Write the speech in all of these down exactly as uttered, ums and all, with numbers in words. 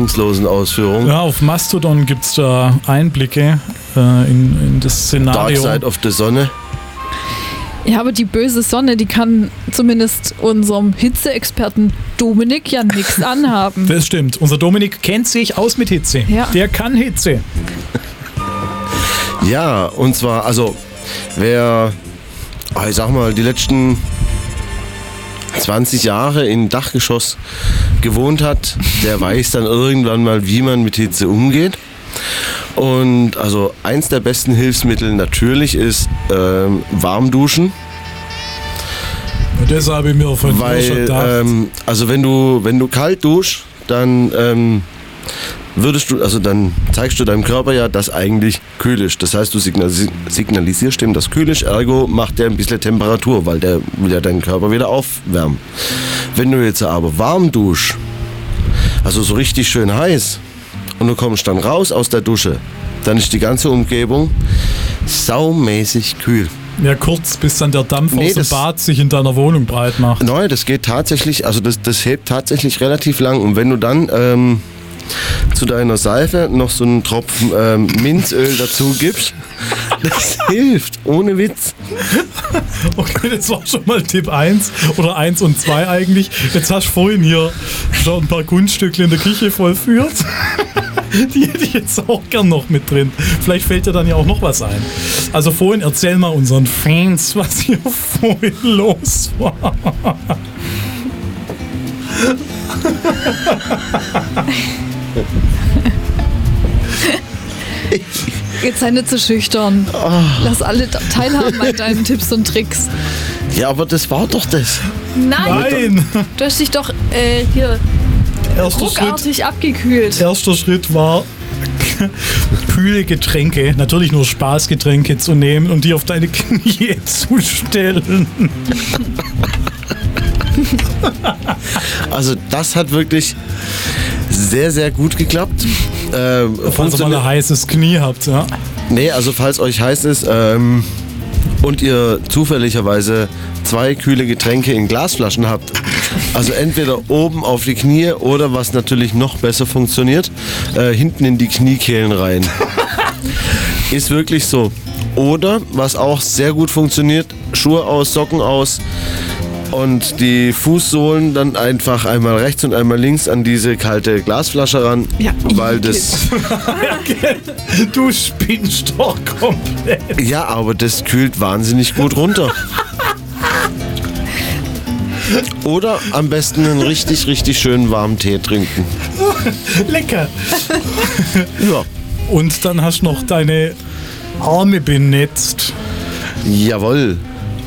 reibungslosen Ausführung. Ja, auf Mastodon gibt es da Einblicke äh, in, in das Szenario. Dark Side of the Sonne. Ja, aber die böse Sonne, die kann zumindest unserem Hitzeexperten Dominik ja nichts anhaben. Das stimmt. Unser Dominik kennt sich aus mit Hitze. Ja. Der kann Hitze. Ja, und zwar, also, wer, ich sag mal, die letzten zwanzig Jahre im Dachgeschoss gewohnt hat, der weiß dann irgendwann mal, wie man mit Hitze umgeht. Und also eins der besten Hilfsmittel natürlich ist ähm, Warmduschen. Das habe ich mir von dir schon Weil, gedacht. ähm, also wenn du, wenn du kalt duschst, dann ähm, würdest du, also dann zeigst du deinem Körper ja, dass eigentlich kühl ist. Das heißt, du signalis- signalisierst ihm, dass kühl ist, ergo macht der ein bisschen Temperatur, weil der will ja deinen Körper wieder aufwärmen. Wenn du jetzt aber warm duschst, also so richtig schön heiß, und du kommst dann raus aus der Dusche, dann ist die ganze Umgebung saumäßig kühl. Ja, kurz, bis dann der Dampf Nee, aus dem das- Bad sich in deiner Wohnung breit macht. Nein, das geht tatsächlich, also das, das hebt tatsächlich relativ lang. Und wenn du dann ähm, zu deiner Seife noch so einen Tropfen ähm, Minzöl dazu gibst, das hilft, ohne Witz. Okay, das war schon mal Tipp eins oder eins und zwei eigentlich. Jetzt hast du vorhin hier schon ein paar Kunststücke in der Küche vollführt. Die hätte ich jetzt auch gern noch mit drin. Vielleicht fällt dir dann ja auch noch was ein. Also vorhin erzähl mal unseren Fans, was hier vorhin los war. Jetzt sei nicht so schüchtern. Lass alle da- teilhaben an deinen Tipps und Tricks. Ja, aber das war doch das. Nein, Nein! du hast dich doch äh, hier Erster Schritt, ruckartig abgekühlt. erster Schritt war, kühle Getränke, natürlich nur Spaßgetränke zu nehmen und die auf deine Knie zu stellen. Also das hat wirklich sehr, sehr gut geklappt. Ähm, Falls ihr mal ein heißes Knie habt, ja. Nee, also falls euch heiß ist ähm, und ihr zufälligerweise zwei kühle Getränke in Glasflaschen habt, also entweder oben auf die Knie oder was natürlich noch besser funktioniert, äh, hinten in die Kniekehlen rein. Ist wirklich so. Oder, was auch sehr gut funktioniert, Schuhe aus, Socken aus und die Fußsohlen dann einfach einmal rechts und einmal links an diese kalte Glasflasche ran, Ja, weil das... Du spinnst doch komplett. Ja, aber das kühlt wahnsinnig gut runter. Oder am besten einen richtig, richtig schönen warmen Tee trinken. Lecker. Ja, Und dann hast du noch deine Arme benetzt. jawohl.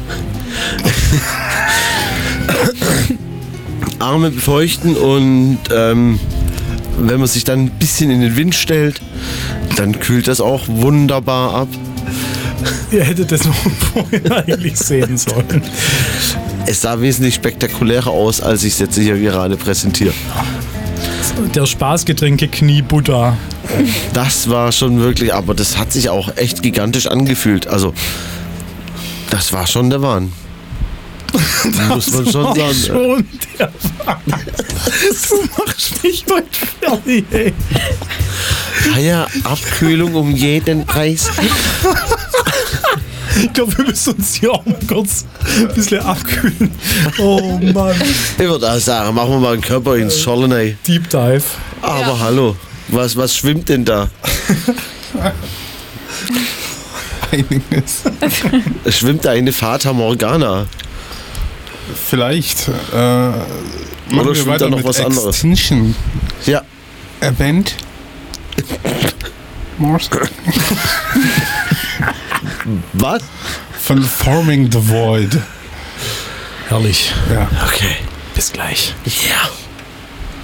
Arme befeuchten und ähm, wenn man sich dann ein bisschen in den Wind stellt, dann kühlt das auch wunderbar ab. Ihr hättet das noch vorher eigentlich sehen sollen. Es sah wesentlich spektakulärer aus, als ich es jetzt hier gerade präsentiere. Der Spaßgetränke-Knie-Buddha. Das war schon wirklich, aber das hat sich auch echt gigantisch angefühlt. Also, das war schon der Wahn. Muss man schon War sagen. schon der Wahnsinn. Du machst mich heute fertig, ey. Ja, Abkühlung um jeden Preis. Ich glaube, wir müssen uns hier auch mal kurz ein bisschen abkühlen. Oh Mann. Ich würde auch sagen, machen wir mal einen Körper ins Schollen, ey. Deep Dive. Aber Ja. hallo, was, was schwimmt denn da? Einiges. Es schwimmt da eine Fata Morgana. Vielleicht. Äh, machen Oder wir schwimmt weiter da noch mit was anderes? Extinction Ja, Event. Mars. was? Von Forming the Void. Herrlich. Ja. Okay. Bis gleich. Ja.